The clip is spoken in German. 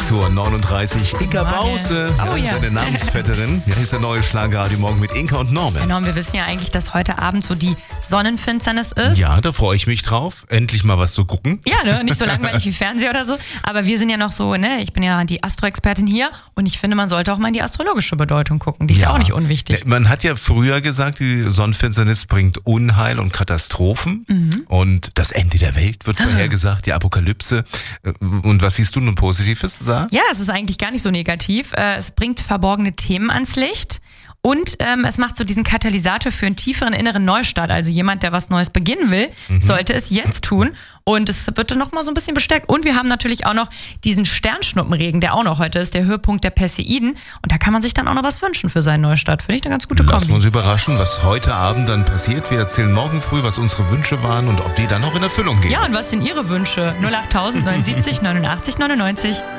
6:39 Uhr. Inka Bause, deine Namensvetterin. Hier ist der neue Schlagerradio Morgen mit Inka und Norman. Genau, wir wissen ja eigentlich, dass heute Abend so die Sonnenfinsternis ist. Ja, da freue ich mich drauf. Endlich mal was zu gucken. Ja, ne? Nicht so langweilig wie Fernseher oder so. Aber wir sind ja noch so, ne? Ich bin ja die Astro-Expertin hier und ich finde, man sollte auch mal in die astrologische Bedeutung gucken. Die ist ja auch nicht unwichtig. Man hat ja früher gesagt, die Sonnenfinsternis bringt Unheil und Katastrophen. Und das Ende der Welt wird vorhergesagt, die Apokalypse. Und was siehst du nun Positives da? Ja, es ist eigentlich gar nicht so negativ. Es bringt verborgene Themen ans Licht. Und es macht so diesen Katalysator für einen tieferen inneren Neustart. Also jemand, der was Neues beginnen will, sollte es jetzt tun. Und es wird dann nochmal so ein bisschen bestärkt. Und wir haben natürlich auch noch diesen Sternschnuppenregen, der auch noch heute ist, der Höhepunkt der Perseiden. Und da kann man sich dann auch noch was wünschen für seinen Neustart. Finde ich eine ganz gute Kombi. Lassen wir uns überraschen, was heute Abend dann passiert. Wir erzählen morgen früh, was unsere Wünsche waren und ob die dann auch in Erfüllung gehen. Ja, und was sind Ihre Wünsche? 08000 79 89 99.